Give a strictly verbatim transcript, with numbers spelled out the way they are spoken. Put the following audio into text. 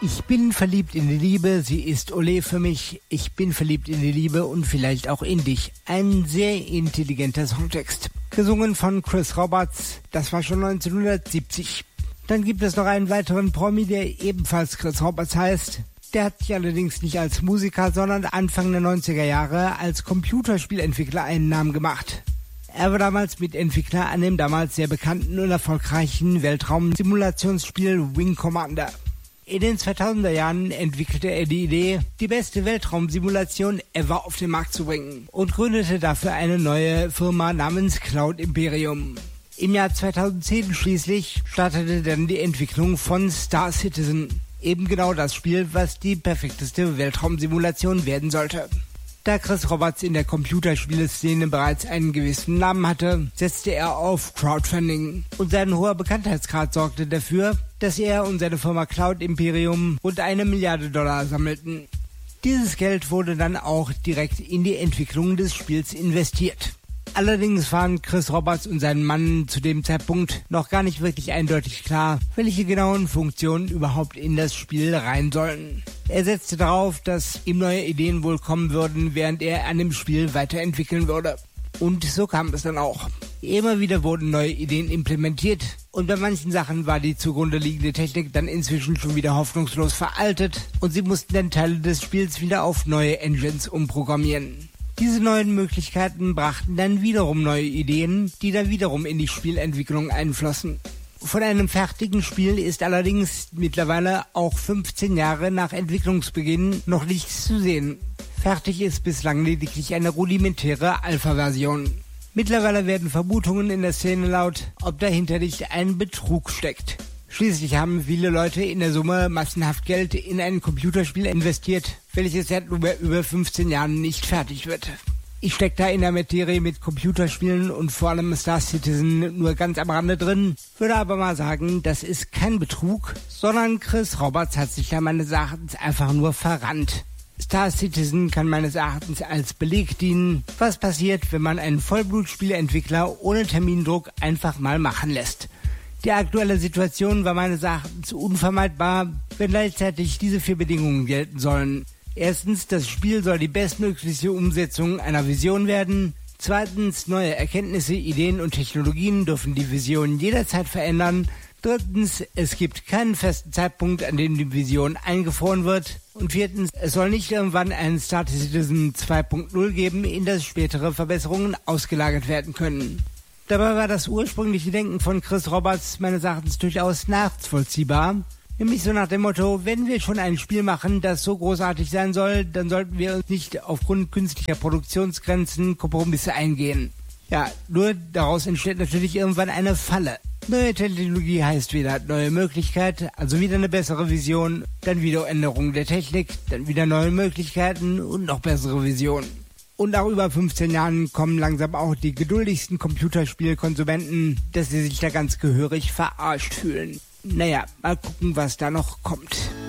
Ich bin verliebt in die Liebe, sie ist Olé für mich. Ich bin verliebt in die Liebe und vielleicht auch in dich. Ein sehr intelligenter Songtext. Gesungen von Chris Roberts, das war schon neunzehnhundertsiebzig. Dann gibt es noch einen weiteren Promi, der ebenfalls Chris Roberts heißt. Der hat sich allerdings nicht als Musiker, sondern Anfang der neunziger Jahre als Computerspielentwickler einen Namen gemacht. Er war damals Mitentwickler an dem damals sehr bekannten und erfolgreichen Weltraumsimulationsspiel Wing Commander. In den zweitausender Jahren entwickelte er die Idee, die beste Weltraumsimulation ever auf den Markt zu bringen und gründete dafür eine neue Firma namens Cloud Imperium. Im Jahr zweitausendzehn schließlich startete dann die Entwicklung von Star Citizen, eben genau das Spiel, was die perfekteste Weltraumsimulation werden sollte. Da Chris Roberts in der Computerspieleszene bereits einen gewissen Namen hatte, setzte er auf Crowdfunding. Und sein hoher Bekanntheitsgrad sorgte dafür, dass er und seine Firma Cloud Imperium rund eine Milliarde Dollar sammelten. Dieses Geld wurde dann auch direkt in die Entwicklung des Spiels investiert. Allerdings waren Chris Roberts und sein Mann zu dem Zeitpunkt noch gar nicht wirklich eindeutig klar, welche genauen Funktionen überhaupt in das Spiel rein sollen. Er setzte darauf, dass ihm neue Ideen wohl kommen würden, während er an dem Spiel weiterentwickeln würde. Und so kam es dann auch. Immer wieder wurden neue Ideen implementiert und bei manchen Sachen war die zugrunde liegende Technik dann inzwischen schon wieder hoffnungslos veraltet und sie mussten dann Teile des Spiels wieder auf neue Engines umprogrammieren. Diese neuen Möglichkeiten brachten dann wiederum neue Ideen, die dann wiederum in die Spielentwicklung einflossen. Von einem fertigen Spiel ist allerdings mittlerweile auch fünfzehn Jahre nach Entwicklungsbeginn noch nichts zu sehen. Fertig ist bislang lediglich eine rudimentäre Alpha-Version. Mittlerweile werden Vermutungen in der Szene laut, ob dahinter nicht ein Betrug steckt. Schließlich haben viele Leute in der Summe massenhaft Geld in ein Computerspiel investiert, welches seit über, über fünfzehn Jahren nicht fertig wird. Ich stecke da in der Materie mit Computerspielen und vor allem Star Citizen nur ganz am Rande drin, würde aber mal sagen, das ist kein Betrug, sondern Chris Roberts hat sich da meines Erachtens einfach nur verrannt. Star Citizen kann meines Erachtens als Beleg dienen, was passiert, wenn man einen Vollblutspieleentwickler ohne Termindruck einfach mal machen lässt. Die aktuelle Situation war meines Erachtens unvermeidbar, wenn gleichzeitig diese vier Bedingungen gelten sollen. Erstens, das Spiel soll die bestmögliche Umsetzung einer Vision werden. Zweitens, neue Erkenntnisse, Ideen und Technologien dürfen die Vision jederzeit verändern. Drittens, es gibt keinen festen Zeitpunkt, an dem die Vision eingefroren wird. Und viertens, es soll nicht irgendwann ein Star Citizen zwei Punkt null geben, in das spätere Verbesserungen ausgelagert werden können. Dabei war das ursprüngliche Denken von Chris Roberts meines Erachtens durchaus nachvollziehbar. Nämlich so nach dem Motto, wenn wir schon ein Spiel machen, das so großartig sein soll, dann sollten wir uns nicht aufgrund künstlicher Produktionsgrenzen Kompromisse eingehen. Ja, nur daraus entsteht natürlich irgendwann eine Falle. Neue Technologie heißt wieder neue Möglichkeit, also wieder eine bessere Vision, dann wieder Änderung der Technik, dann wieder neue Möglichkeiten und noch bessere Visionen. Und nach über fünfzehn Jahren kommen langsam auch die geduldigsten Computerspielkonsumenten, dass sie sich da ganz gehörig verarscht fühlen. Naja, mal gucken, was da noch kommt.